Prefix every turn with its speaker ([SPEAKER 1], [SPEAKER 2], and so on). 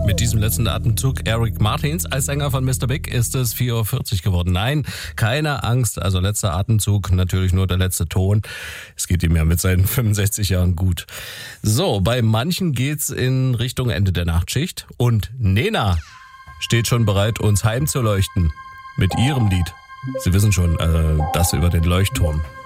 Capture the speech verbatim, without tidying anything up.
[SPEAKER 1] Mit diesem letzten Atemzug Eric Martins als Sänger von Mister Big ist es vier Uhr vierzig geworden. Nein, keine Angst, also letzter Atemzug, natürlich nur der letzte Ton. Es geht ihm ja mit seinen fünfundsechzig Jahren gut. So, bei manchen geht's in Richtung Ende der Nachtschicht und Nena steht schon bereit, uns heimzuleuchten mit ihrem Lied. Sie wissen schon, äh, das über den Leuchtturm.